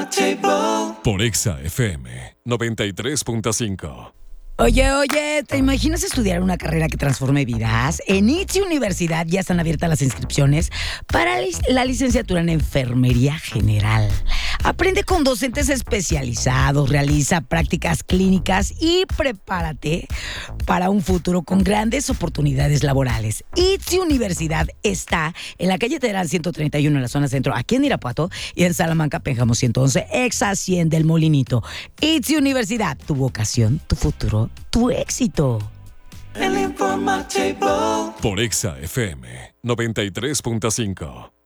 Por Exa FM 93.5. Oye, ¿te imaginas estudiar una carrera que transforme vidas? En ITZY Universidad ya están abiertas las inscripciones para la licenciatura en Enfermería General. Aprende con docentes especializados, realiza prácticas clínicas y prepárate para un futuro con grandes oportunidades laborales. ITZY Universidad está en la calle Terán 131 en la zona centro, aquí en Irapuato, y en Salamanca, Pénjamo 111, Exa 100 del Molinito. ITZY Universidad, tu vocación, tu futuro, tu éxito. Por Exa FM 93.5.